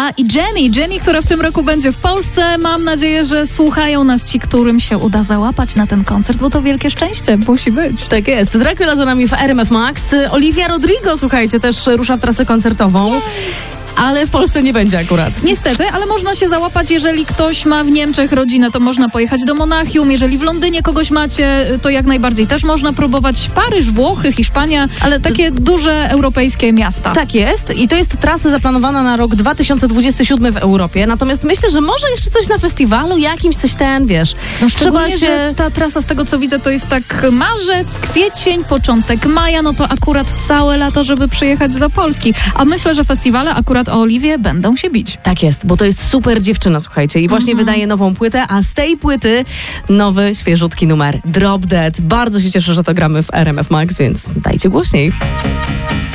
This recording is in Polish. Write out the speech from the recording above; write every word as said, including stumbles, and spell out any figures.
Olivia i Jenny. Jenny, która w tym roku będzie w Polsce. Mam nadzieję, że słuchają nas ci, którym się uda załapać na ten koncert, bo to wielkie szczęście musi być. Tak jest. Dracula za nami w R M F Max. Olivia Rodrigo, słuchajcie, też rusza w trasę koncertową. Jej. Ale w Polsce nie będzie akurat. Niestety, ale można się załapać, jeżeli ktoś ma w Niemczech rodzinę, to można pojechać do Monachium. Jeżeli w Londynie kogoś macie, to jak najbardziej też można próbować. Paryż, Włochy, Hiszpania, ale takie to... duże europejskie miasta. Tak jest i to jest trasa zaplanowana na rok dwa tysiące dwudziesty siódmy w Europie. Natomiast myślę, że może jeszcze coś na festiwalu, jakimś coś ten, wiesz. No trzeba się... że ta trasa, z tego co widzę, to jest tak marzec, kwiecień, początek maja, no to akurat całe lato, żeby przyjechać do Polski. A myślę, że festiwale akurat o Oliwie będą się bić. Tak jest, bo to jest super dziewczyna, słuchajcie. I właśnie mm. wydaje nową płytę, a z tej płyty nowy, świeżutki numer Drop Dead. Bardzo się cieszę, że to gramy w R M F Max, więc dajcie głośniej.